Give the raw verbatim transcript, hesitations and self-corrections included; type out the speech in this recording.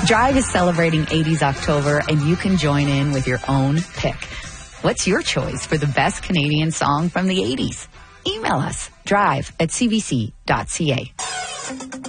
Drive is celebrating eighties October, and you can join in with your own pick. What's your choice for the best Canadian song from the eighties? Email us, drive at c b c dot c a.